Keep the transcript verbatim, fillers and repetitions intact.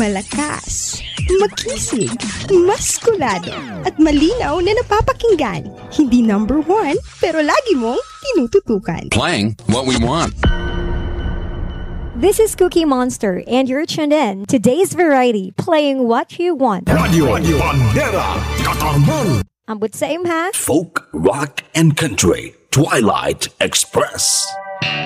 Malakas, makisig, maskulado, at malinaw na napapakinggan. Hindi number one, pero lagi mong tinututukan. Playing what we want. This is Cookie Monster, and you're tuned in to Today's Variety, playing what you want. Radio, Radio Bandera, Katarman. Ambot sa imha. Folk, rock, and country. Twilight Express.